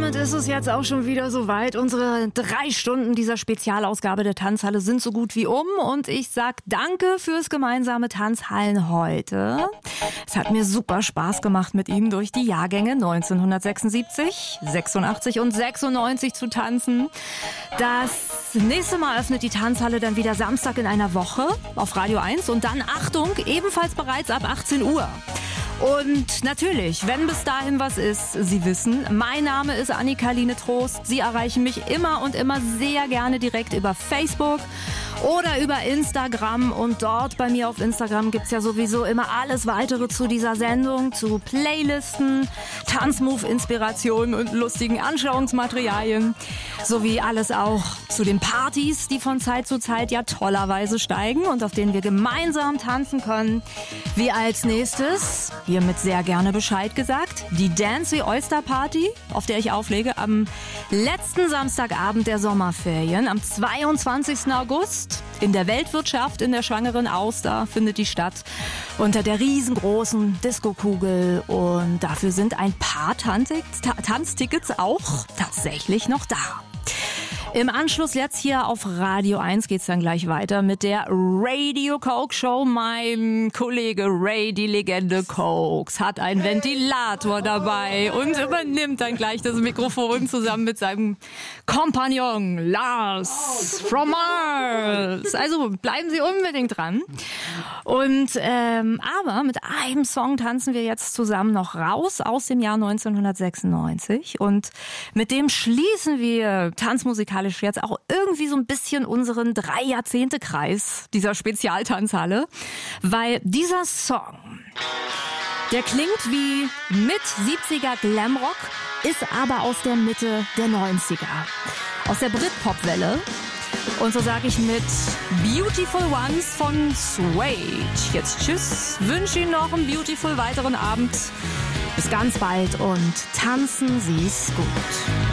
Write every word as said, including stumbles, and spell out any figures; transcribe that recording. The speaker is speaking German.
damit ist es jetzt auch schon wieder soweit. Unsere drei Stunden dieser Spezialausgabe der Tanzhalle sind so gut wie um. Und ich sag danke fürs gemeinsame Tanzhallen heute. Es hat mir super Spaß gemacht, mit Ihnen durch die Jahrgänge neunzehnhundertsechsundsiebzig, sechsundachtzig und sechsundneunzig zu tanzen. Das nächste Mal öffnet die Tanzhalle dann wieder Samstag in einer Woche auf Radio eins. Und dann, Achtung, ebenfalls bereits ab achtzehn Uhr. Und natürlich, wenn bis dahin was ist, Sie wissen, mein Name ist Annika-Line Trost. Sie erreichen mich immer und immer sehr gerne direkt über Facebook oder über Instagram. Und dort bei mir auf Instagram gibt's ja sowieso immer alles Weitere zu dieser Sendung, zu Playlisten, Tanzmove-Inspirationen und lustigen Anschauungsmaterialien, sowie alles auch zu den Partys, die von Zeit zu Zeit ja tollerweise steigen und auf denen wir gemeinsam tanzen können. Wie als nächstes, hiermit sehr gerne Bescheid gesagt, die Dance the Oyster Party, auf der ich auflege am letzten Samstagabend der Sommerferien, am zweiundzwanzigsten August. In der Weltwirtschaft in der Schwangeren Auster findet die statt, unter der riesengroßen Diskokugel. Und dafür sind ein paar Tanztickets, Tanztickets auch tatsächlich noch da. Im Anschluss jetzt hier auf Radio eins geht's dann gleich weiter mit der Radio Coke Show. Mein Kollege Ray, die Legende Cokes, hat einen Ventilator dabei und übernimmt dann gleich das Mikrofon zusammen mit seinem Kompagnon Lars from Mars. Also bleiben Sie unbedingt dran. Und ähm, aber mit einem Song tanzen wir jetzt zusammen noch raus aus dem Jahr neunzehnhundertsechsundneunzig und mit dem schließen wir tanzmusikalisch jetzt auch irgendwie so ein bisschen unseren Drei-Jahrzehnte-Kreis dieser Spezialtanzhalle, weil dieser Song, der klingt wie mit siebziger Glamrock, ist aber aus der Mitte der neunziger, aus der Britpop-Welle. Und so sage ich mit Beautiful Ones von Suede jetzt tschüss, wünsche Ihnen noch einen beautiful weiteren Abend. Bis ganz bald und tanzen Sie's gut.